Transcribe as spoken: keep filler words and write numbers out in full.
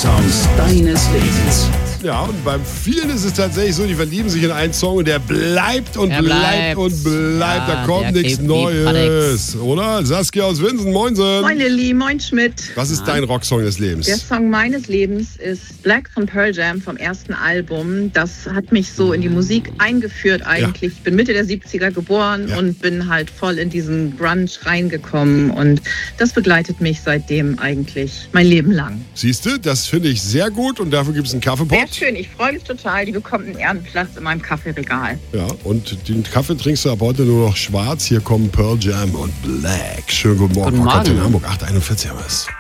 Songs deines Lebens. Ja, und beim vielen ist es tatsächlich so, die verlieben sich in einen Song und der bleibt und Er bleibt bleibt. und bleibt. Ja, da kommt der nichts klebt wie Neues. Oder? Saskia aus Winsen, moinsen. Moin Lilly, moin Schmidt. Was ist dein Rocksong des Lebens? Der Song meines Lebens ist Black von Pearl Jam vom ersten Album. Das hat mich so in die Musik eingeführt eigentlich. Ich bin Mitte der siebziger geboren Ja. und bin halt voll in diesen Grunge reingekommen. Und das begleitet mich seitdem eigentlich mein Leben lang. Siehst du, das finde ich sehr gut und dafür gibt es einen Sehr Kaffeepot. schön, ich freue mich total. Die bekommt einen Ehrenplatz in meinem Kaffeeregal. Ja, und den Kaffee trinkst du ab heute nur noch schwarz. Hier kommen Pearl Jam und Black. Schönen guten Morgen. Guten Rock Morgen. in Hamburg, acht einundvierzig haben wir es.